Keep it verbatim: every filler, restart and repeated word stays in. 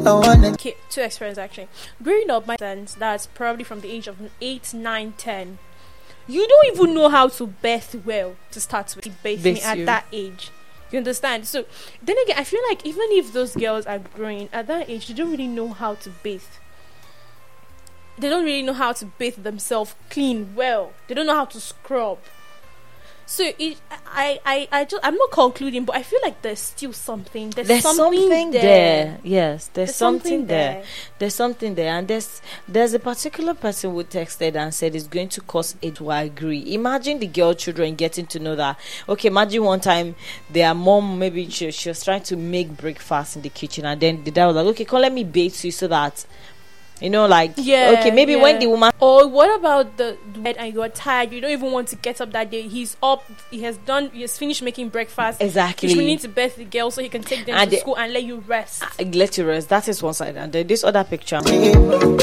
Okay, two experiences actually. Growing up, my friends, that's probably from the age of eight, nine, ten. You don't even know how to bathe well to start with. Bathing at that age. You understand? So then again, I feel like even if those girls are growing at that age, they don't really know how to bathe. They don't really know how to bathe themselves clean well. They don't know how to scrub. So it, I, I, I just, I'm not concluding, but I feel like there's still something. There's, there's something, something there. there. Yes, there's, there's something, something there. there. There's something there, and there's there's a particular person who texted and said it's going to cause it to agree. Imagine the girl children getting to know that. Okay, imagine one time their mom maybe she, she was trying to make breakfast in the kitchen, and then the dad was like, "Okay, come let me bathe you so that." You know, like, yeah, okay, maybe yeah. when the woman... Or what about the bed and you're tired, you don't even want to get up that day. He's up, he has done, he has finished making breakfast. Exactly. We need to bathe the girl so he can take them and to the, school and let you rest. Uh, let you rest. That is one side. And then this other picture...